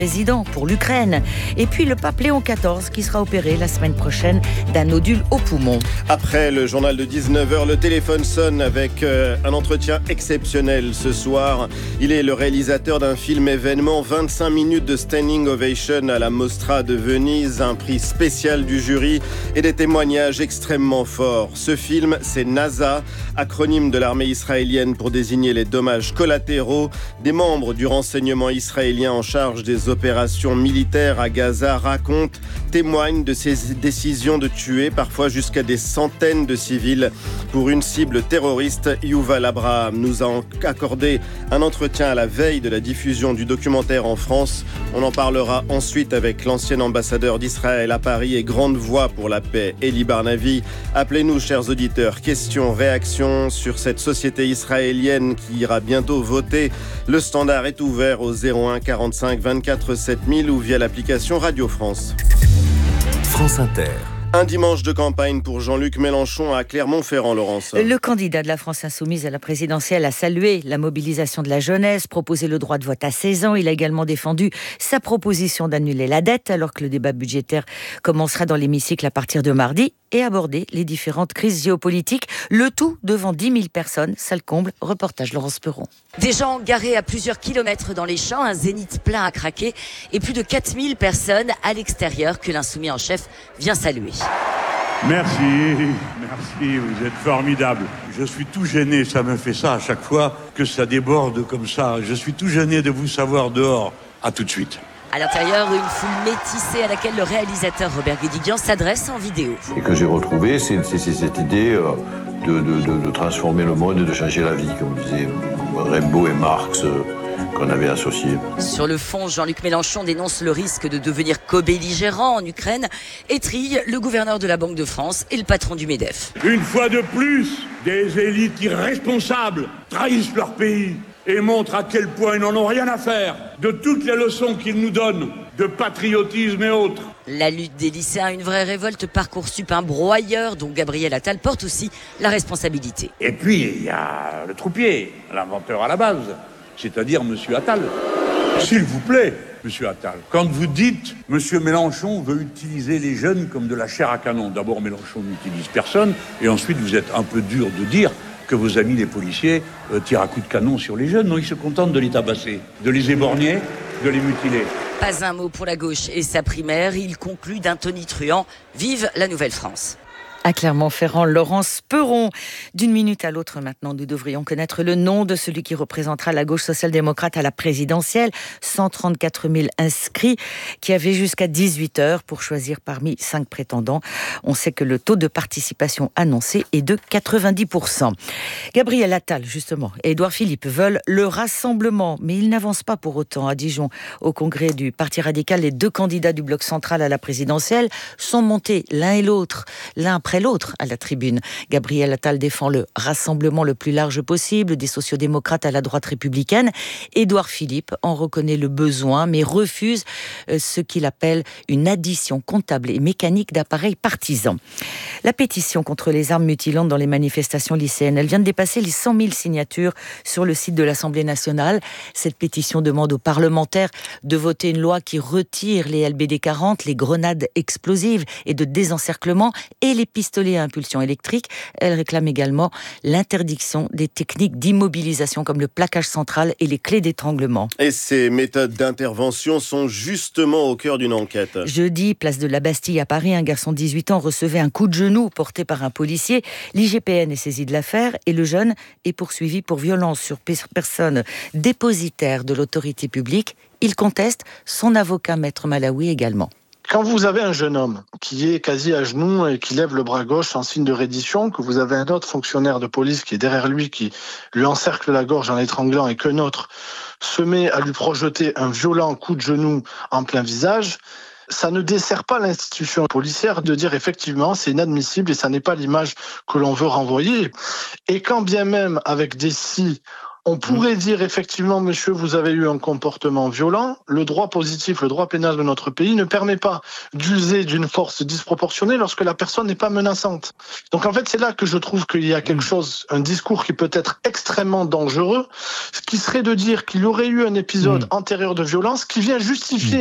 Président pour l'Ukraine. Et puis le pape Léon XIV qui sera opéré la semaine prochaine d'un nodule au poumon. Après le journal de 19h, le téléphone sonne avec un entretien exceptionnel ce soir. Il est le réalisateur d'un film événement, 25 minutes de standing ovation à la Mostra de Venise, un prix spécial du jury et des témoignages extrêmement forts. Ce film, c'est NASA, acronyme de l'armée israélienne pour désigner les dommages collatéraux. Des membres du renseignement israélien en charge des opérations militaires à Gaza racontent, témoignent de ces décisions de tuer parfois jusqu'à des centaines de civils pour une cible terroriste. Yuval Abraham nous a accordé un entretien à la veille de la diffusion du documentaire en France. On en parlera ensuite avec l'ancien ambassadeur d'Israël à Paris et grande voix pour la paix, Eli Barnavi. Appelez-nous, chers auditeurs, questions, réactions sur cette société israélienne qui ira bientôt voter. Le standard est ouvert au 01 45 24 7000 ou via l'application Radio France. France Inter. Un dimanche de campagne pour Jean-Luc Mélenchon à Clermont-Ferrand, Laurence. Le candidat de la France Insoumise à la présidentielle a salué la mobilisation de la jeunesse, proposé le droit de vote à 16 ans. Il a également défendu sa proposition d'annuler la dette alors que le débat budgétaire commencera dans l'hémicycle à partir de mardi et aborder les différentes crises géopolitiques. Le tout devant 10 000 personnes. Salle comble. Reportage Laurence Perron. Des gens garés à plusieurs kilomètres dans les champs, un zénith plein à craquer et plus de 4 000 personnes à l'extérieur que l'insoumis en chef vient saluer. Merci, vous êtes formidable. Je suis tout gêné, ça me fait ça à chaque fois que ça déborde comme ça. Je suis tout gêné de vous savoir dehors. À tout de suite. À l'intérieur, une foule métissée à laquelle le réalisateur Robert Guédiguian s'adresse en vidéo. Et que j'ai retrouvé, c'est cette idée de transformer le monde et de changer la vie, comme disaient Rimbaud et Marx, qu'on avait associés. Sur le fond, Jean-Luc Mélenchon dénonce le risque de devenir co-belligérant en Ukraine et trille le gouverneur de la Banque de France et le patron du MEDEF. Une fois de plus, des élites irresponsables trahissent leur pays et montrent à quel point ils n'en ont rien à faire de toutes les leçons qu'ils nous donnent de patriotisme et autres. La lutte des lycéens, une vraie révolte, Parcoursup, un broyeur dont Gabriel Attal porte aussi la responsabilité. Et puis, il y a le troupier, l'inventeur à la base, c'est-à-dire Monsieur Attal. S'il vous plaît, Monsieur Attal, quand vous dites Monsieur Mélenchon veut utiliser les jeunes comme de la chair à canon, d'abord Mélenchon n'utilise personne, et ensuite vous êtes un peu dur de dire que vos amis les policiers tirent à coups de canon sur les jeunes. Non, ils se contentent de les tabasser, de les éborgner, de les mutiler. Pas un mot pour la gauche et sa primaire. Il conclut d'un tonitruant. Vive la Nouvelle-France. À Clermont-Ferrand, Laurence Perron. D'une minute à l'autre maintenant, nous devrions connaître le nom de celui qui représentera la gauche social-démocrate à la présidentielle. 134 000 inscrits qui avaient jusqu'à 18h pour choisir parmi 5 prétendants. On sait que le taux de participation annoncé est de 90%. Gabriel Attal, justement, et Édouard Philippe veulent le rassemblement, mais ils n'avancent pas pour autant. À Dijon, au congrès du Parti radical, les 2 candidats du bloc central à la présidentielle sont montés l'un et l'autre, l'un après l'autre à la tribune. Gabriel Attal défend le rassemblement le plus large possible des sociodémocrates à la droite républicaine. Édouard Philippe en reconnaît le besoin, mais refuse ce qu'il appelle une addition comptable et mécanique d'appareils partisans. La pétition contre les armes mutilantes dans les manifestations lycéennes, elle vient de dépasser les 100 000 signatures sur le site de l'Assemblée nationale. Cette pétition demande aux parlementaires de voter une loi qui retire les LBD 40, les grenades explosives et de désencerclement et les pistolets à impulsion électrique. Elle réclame également l'interdiction des techniques d'immobilisation comme le plaquage central et les clés d'étranglement. Et ces méthodes d'intervention sont justement au cœur d'une enquête. Jeudi, place de la Bastille à Paris, un garçon de 18 ans recevait un coup de genou porté par un policier. L'IGPN est saisi de l'affaire et le jeune est poursuivi pour violence sur personne dépositaire de l'autorité publique. Il conteste, son avocat Maître Malawi également. Quand vous avez un jeune homme qui est quasi à genoux et qui lève le bras gauche en signe de reddition, que vous avez un autre fonctionnaire de police qui est derrière lui, qui lui encercle la gorge en l'étranglant et qu'un autre se met à lui projeter un violent coup de genou en plein visage, ça ne dessert pas l'institution policière de dire effectivement c'est inadmissible et ça n'est pas l'image que l'on veut renvoyer. Et quand bien même avec des si On pourrait dire effectivement, monsieur, vous avez eu un comportement violent. Le droit positif, le droit pénal de notre pays ne permet pas d'user d'une force disproportionnée lorsque la personne n'est pas menaçante. Donc en fait, c'est là que je trouve qu'il y a quelque chose, un discours qui peut être extrêmement dangereux, ce qui serait de dire qu'il y aurait eu un épisode antérieur de violence qui vient justifier